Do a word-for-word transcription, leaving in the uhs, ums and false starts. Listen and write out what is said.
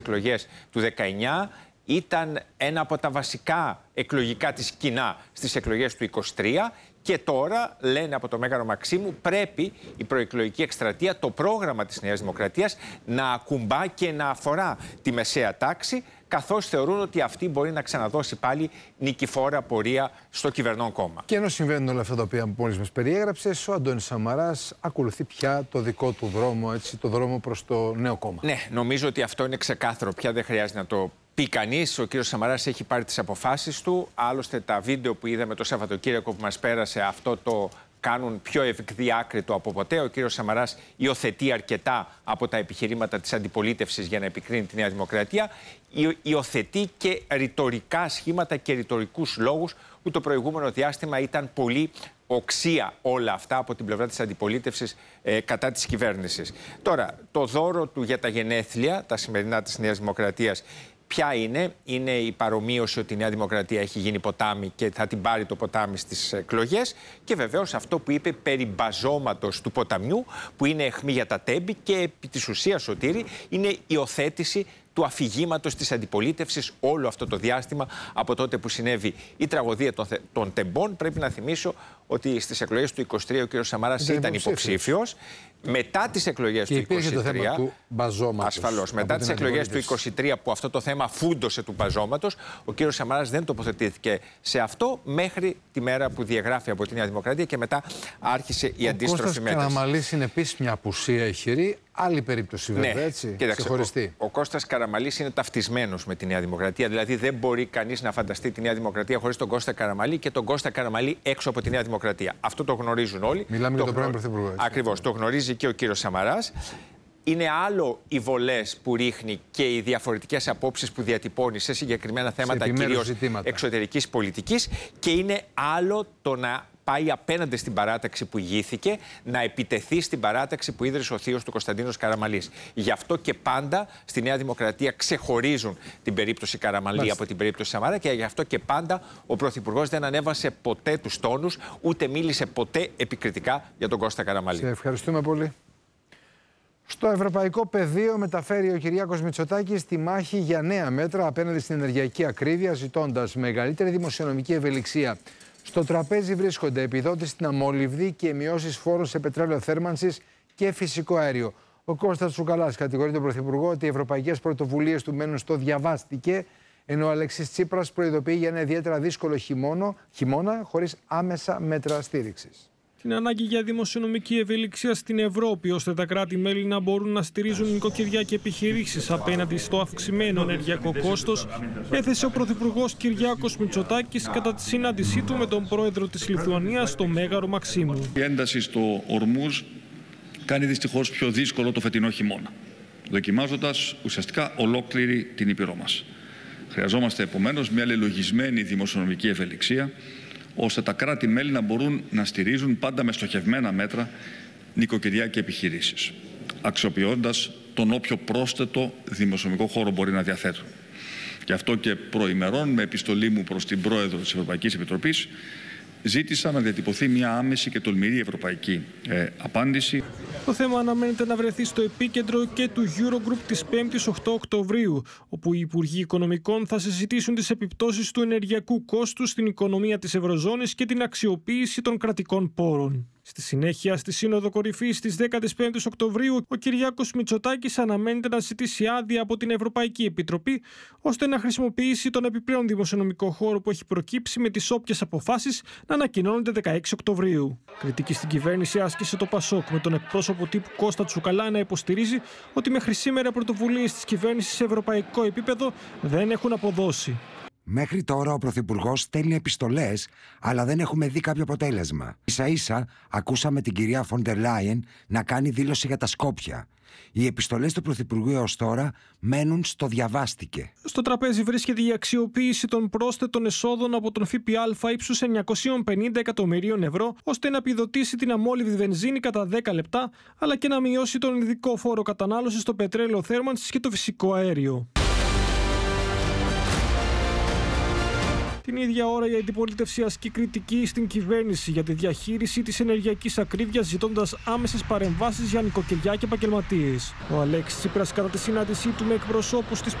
Εκλογές του δεκαεννιά ήταν ένα από τα βασικά εκλογικά της κοινά στις εκλογές του είκοσι τρία και τώρα λένε από το Μέγαρο Μαξίμου πρέπει η προεκλογική εκστρατεία, το πρόγραμμα της Νέας Δημοκρατίας να ακουμπά και να αφορά τη μεσαία τάξη, καθώς θεωρούν ότι αυτή μπορεί να ξαναδώσει πάλι νικηφόρα πορεία στο κυβερνών κόμμα. Και ενώ συμβαίνουν όλα αυτά τα οποία μόλις μας περιέγραψες, ο Αντώνης Σαμαράς ακολουθεί πια το δικό του δρόμο, έτσι, το δρόμο προς το νέο κόμμα. Ναι, νομίζω ότι αυτό είναι ξεκάθαρο. Πια δεν χρειάζεται να το πει κανείς. Ο κύριος Σαμαράς έχει πάρει τις αποφάσεις του. Άλλωστε, τα βίντεο που είδαμε το Σαββατοκύριακο που μας πέρασε, αυτό το κάνουν πιο ευδιάκριτο από ποτέ. Ο κύριος Σαμαράς υιοθετεί αρκετά από τα επιχειρήματα της αντιπολίτευσης για να επικρίνει τη Νέα Δημοκρατία. Υ, υιοθετεί και ρητορικά σχήματα και ρητορικούς λόγους που το προηγούμενο διάστημα ήταν πολύ οξία όλα αυτά από την πλευρά της αντιπολίτευσης ε, κατά της κυβέρνησης. Τώρα, το δώρο του για τα γενέθλια, τα σημερινά της Νέας Δημοκρατίας, ποια είναι? Είναι η παρομοίωση ότι η Νέα Δημοκρατία έχει γίνει ποτάμι και θα την πάρει το ποτάμι στις εκλογές. Και βεβαίως αυτό που είπε περί μπαζώματος του ποταμιού, που είναι αιχμή για τα τέμπη και επί της ουσίας, Σωτήρη, είναι η υιοθέτηση του αφηγήματος της αντιπολίτευσης όλο αυτό το διάστημα από τότε που συνέβη η τραγωδία των, των τεμπών. Πρέπει να θυμίσω ότι στις εκλογές του είκοσι τρία ο κ. Σαμαράς ήταν, ήταν υποψήφιος. Μετά τις εκλογές του είκοσι τρία, το θέμα του μπαζώματος. Ασφαλώς. Μετά τις εκλογές του είκοσι τρία που αυτό το θέμα φούντωσε του μπαζώματος, ο κ. Σαμαράς δεν τοποθετήθηκε σε αυτό μέχρι τη μέρα που διαγράφει από τη Νέα Δημοκρατία και μετά άρχισε η αντίστροφη μέτρηση. Ο Κώστας Καραμαλής είναι επίσης μια απουσία ηχηρή. Άλλη περίπτωση βέβαια, ναι, έτσι, ξεχωριστή. Ο, ο Κώστας Καραμαλής είναι ταυτισμένος με τη Νέα Δημοκρατία. Δηλαδή δεν μπορεί κανείς να φανταστεί τη Νέα Δημοκρατία χωρίς τον Κώστα Καραμαλή και τον Κώστα Καραμαλή έξω από τη Νέα Δημοκρατία. Αυτό το γνωρίζουν όλοι. Μιλάμε το για τον πρώην Πρωθυπουργό. Ακριβώς. Το γνωρίζει και ο κύριος Σαμαράς. Είναι άλλο οι βολές που ρίχνει και οι διαφορετικές απόψεις που διατυπώνει σε συγκεκριμένα θέματα κυρίως εξωτερικής πολιτικής, και είναι άλλο το να πάει απέναντι στην παράταξη που ηγήθηκε, να επιτεθεί στην παράταξη που ίδρυσε ο θείος του Κωνσταντίνος Καραμαλής. Γι' αυτό και πάντα στη Νέα Δημοκρατία ξεχωρίζουν την περίπτωση Καραμαλή Μάλιστα. από την περίπτωση Σαμαρά, και γι' αυτό και πάντα ο Πρωθυπουργός δεν ανέβασε ποτέ τους τόνους, ούτε μίλησε ποτέ επικριτικά για τον Κώστα Καραμαλή. Σε ευχαριστούμε πολύ. Στο ευρωπαϊκό πεδίο μεταφέρει ο Κυριάκος Μητσοτάκης τη μάχη για νέα μέτρα απέναντι στην ενεργειακή ακρίβεια, ζητώντας μεγαλύτερη δημοσιονομική ευελιξία. Στο τραπέζι βρίσκονται επιδότηση στην αμόλυβδη και μειώσεις φόρων σε πετρέλαιο θέρμανσης και φυσικό αέριο. Ο Κώστας Τσουκαλάς κατηγορεί τον Πρωθυπουργό ότι οι ευρωπαϊκές πρωτοβουλίες του μένουν στο διαβάστηκε, ενώ ο Αλέξης Τσίπρας προειδοποιεί για ένα ιδιαίτερα δύσκολο χειμώνα, χειμώνα χωρίς άμεσα μέτρα στήριξης. Την ανάγκη για δημοσιονομική ευελιξία στην Ευρώπη, ώστε τα κράτη-μέλη να μπορούν να στηρίζουν νοικοκυριά και επιχειρήσεις απέναντι στο αυξημένο ενεργειακό κόστος, έθεσε ο Πρωθυπουργός Κυριάκος Μητσοτάκης κατά τη συνάντησή του με τον πρόεδρο της Λιθουανίας στο Μέγαρο Μαξίμου. Η ένταση στο Ορμούζ κάνει δυστυχώς πιο δύσκολο το φετινό χειμώνα, δοκιμάζοντας ουσιαστικά ολόκληρη την ήπειρό μας. Χρειαζόμαστε επομένως μια λελογισμένη δημοσιονομική ευελιξία, ώστε τα κράτη-μέλη να μπορούν να στηρίζουν πάντα με στοχευμένα μέτρα νοικοκυριά και επιχειρήσεις, αξιοποιώντας τον όποιο πρόσθετο δημοσιονομικό χώρο μπορεί να διαθέτουν. Γι' αυτό και προημερών, με επιστολή μου προς την Πρόεδρο της Ευρωπαϊκής Επιτροπής, ζήτησα να διατυπωθεί μια άμεση και τολμηρή ευρωπαϊκή ε, απάντηση. Το θέμα αναμένεται να βρεθεί στο επίκεντρο και του Eurogroup της πέμπτης οκτώ Οκτωβρίου, όπου οι Υπουργοί Οικονομικών θα συζητήσουν τις επιπτώσεις του ενεργειακού κόστους στην οικονομία της Ευρωζώνης και την αξιοποίηση των κρατικών πόρων. Στη συνέχεια, στη Σύνοδο Κορυφής της δεκαπέντε Οκτωβρίου, ο Κυριάκος Μητσοτάκης αναμένεται να ζητήσει άδεια από την Ευρωπαϊκή Επιτροπή, ώστε να χρησιμοποιήσει τον επιπλέον δημοσιονομικό χώρο που έχει προκύψει με τις όποιες αποφάσεις να ανακοινώνονται δεκαέξι Οκτωβρίου. Κριτική στην κυβέρνηση άσκησε το Πασόκ, με τον εκπρόσωπο τύπου Κώστα Τσουκαλά να υποστηρίζει ότι μέχρι σήμερα πρωτοβουλίες της κυβέρνησης σε ευρωπαϊκό επίπεδο δεν έχουν αποδώσει. Μέχρι τώρα ο Πρωθυπουργός στέλνει επιστολές, αλλά δεν έχουμε δει κάποιο αποτέλεσμα. Ίσα-ίσα ακούσαμε την κυρία Φόντερ Λάιεν να κάνει δήλωση για τα Σκόπια. Οι επιστολές του Πρωθυπουργού έως τώρα μένουν στο διαβάστηκε. Στο τραπέζι βρίσκεται η αξιοποίηση των πρόσθετων εσόδων από τον ΦΠΑ ύψους εννιακόσια πενήντα εκατομμυρίων ευρώ, ώστε να επιδοτήσει την αμόλυβδη βενζίνη κατά δέκα λεπτά, αλλά και να μειώσει τον ειδικό φόρο κατανάλωσης στο πετρέλαιο θέρμανσης και το φυσικό αέριο. Την ίδια ώρα η αντιπολίτευση ασκεί κριτική στην κυβέρνηση για τη διαχείριση της ενεργειακής ακρίβειας, ζητώντας άμεσες παρεμβάσεις για νοικοκυριά και επαγγελματίες. Ο Αλέξης Τσίπρας, κατά τη συνάντησή του με εκπροσώπους της